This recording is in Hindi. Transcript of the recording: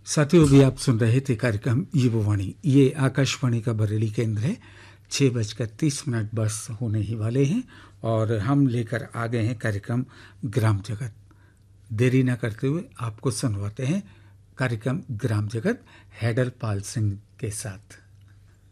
साथियों, अभी आप सुन रहे थे कार्यक्रम युववाणी। ये आकाशवाणी का बरेली केंद्र है। 6:30 बस होने ही वाले हैं और हम लेकर आ गए हैं कार्यक्रम ग्राम जगत। देरी न करते हुए आपको सुनवाते हैं कार्यक्रम ग्राम जगत हैडल पाल सिंह के साथ।